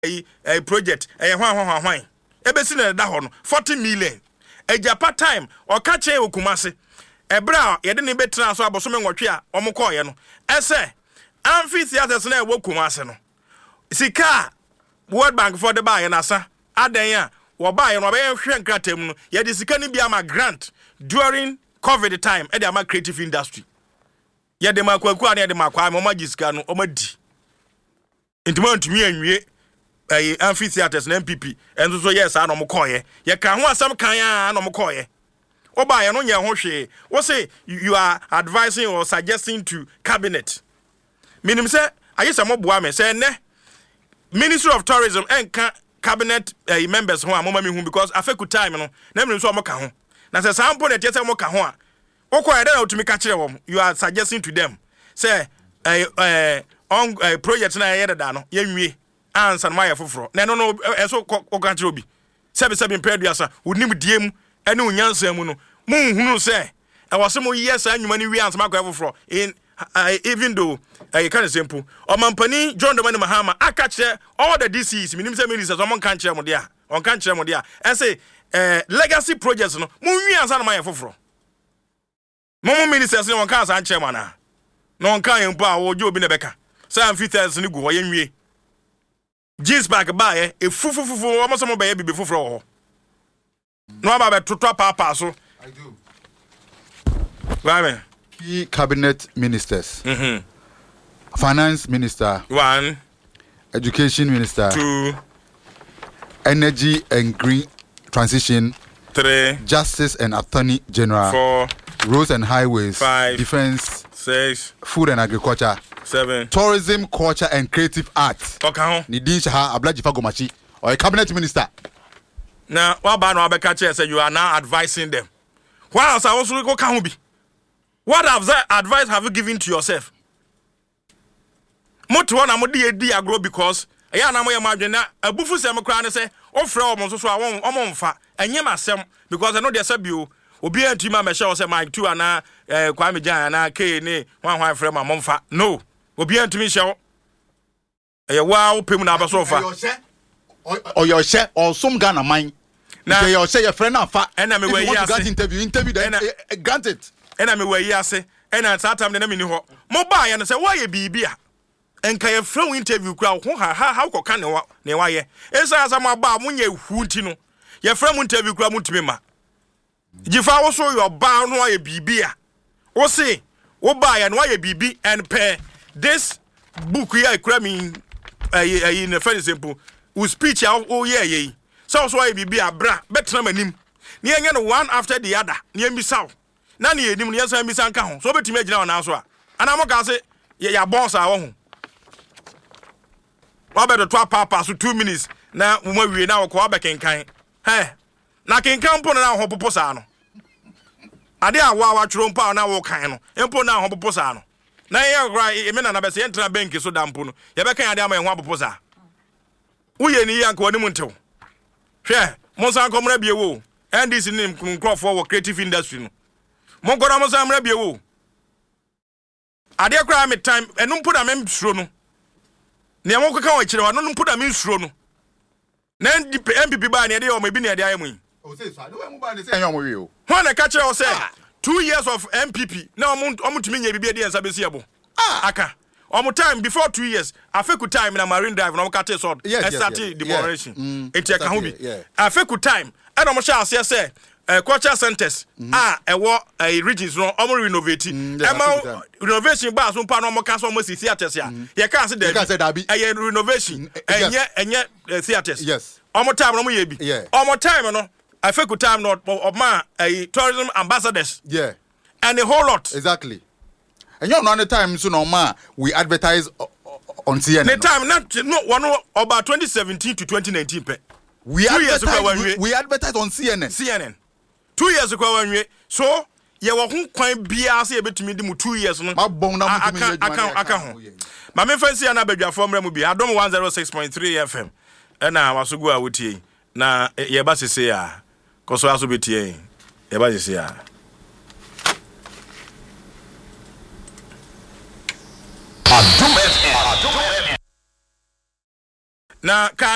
a project hwan ebesi na da ho no 40 million eja part time o ka che okumase ebra ye de ne betra so abosome nwotwe a omokoye no ese amphitheaters na ewo kumase no sika World Bank for the buy na sa adan a wo buy no be hwe nkratam no ye de sika ni bia ma grant during COVID time e de ama creative industry ye de makwaku an ye de makwa mo magisika no o madi intimo ntumi anwie amphitheaters na MPP enzo so yes a no mo koye ye ka ho asam kan a no mo koye oba ye no nya ho hwe wo say you are advising or suggesting to cabinet minim say ayesa mo boa me say ne Ministry of Tourism enka cabinet members ho a mo ma me hu because afeku time no na minim so mo ka ho na say sample na tie say mo ka ho a okoye da otumi ka kire wo you are suggesting to them say on project na ye da no ye nwie answer my foforo na no eso kokanche obi sebe mpedua unim diem ene unyansa mu no munhunu se e wose mo yes anwuma ni wi answer my foforo in even though kind of simple omampani John Domani Mahama akache all the DCs minim se ministers o mon kanche mo dia on kanche mo dia and say legacy projects no munwi answer my foforo mo ministers no on kan answer chairman na no on kan empo a wo obi ne beka say amphitheaters ni gu ho ye nwie Jeans back by a fufu almost some baby before for no about to papa so I do. Right. Key cabinet ministers. Finance minister. 1. Education minister. 2. Energy and green transition. 3. Justice and Attorney General. 4. Roads and highways. 5. Defense. 6. Food and agriculture. 7. Tourism, culture and creative arts. Okay. Nidin Shaha Ablajifa Gomachi or a cabinet minister. Now, what about no Abekache said you are now advising them? Why else I also go Kahubi? What advice have you given to yourself? Motuana Modi di agro because a yana moya margina a bufu semocran say, oh, Fro Monso, I won't omonfa, and yema sem because I know there's a view. Obi antima me show say Mike 2 ana Kwame Jan ana K ne one frame my monfa. No. Obi antimi show. E wa opem na abaso fa. Or your share or some Ghana mine. Now your share your friend afa. And me we ase interview then grant it. And me we ase. And at that time na me ni ho. Mo ba ya no say why bibia. Enka ye friend interview kra ho how ko kan ne wa ye. Esa asa mo ba mo nya hu nti no. Ye friend interview kra mo ntimi ma. Jifa wo so your ba no aye bibia. Wo say wo ba ya no aye bibi and pair this book here kra me in a very simple we speech oh yeah so aye bibia bra betra manim ne enye no one after the other ne embisaw na ne enim ne yesa embisa nka ho so betimi agina na so a ana mo ka say ya boss a wo ho wa be do to papa so 2 minutes na wo ma wie na wo ko abekenkan na kenkan po na ho popo sa no ade a wa tworo mpa na wo kan no empo na ho popo sa no na ye gra e me na be se entra bank so dampo no ye be kan ade ama ye ho popo sa wo ye ni yanka woni muntew hwe mo san komra bie wo NDC nim nkrofo wo creative industry no mo gora mo san mra bie wo ade kra me time enu mpo na me suro no ne mo kan wa kire wa no mpo na me suro no na MPP ba ne ade o ma bi ne ade ayemu o say so I don't want to say anyom we o when the catcher was say 2 years of MPP now omutumi nya bibi ade ensa besi abo aka omo time before 2 years afeku time na Marine Drive na omkate so start demolition eti aka ho bi afeku time and omo sha ase say culture centers ewo regions no omo renovate ema renovation ba so pa no omo ka so omo si theaters ya ye ka se dabi renovation enye theaters yes omo time no mo ye bi omo time no afeku time no of ma tourism ambassadors and a whole lot exactly. And you know, the time so no ma we advertise on CNN. The time not one about 2017 to 2019 pe. We advertise on CNN. 2 years ago when we so ye wo ho kwan bia se ye betumi di mu 2 years no. Ma bon na mutumi aka ho. Ma me fancy na badwafo mra mu bi adom 106.3 FM. Na wasogu a wotie na ye ba sese a koso aso betie. Ye ba sese a Adum FM. Na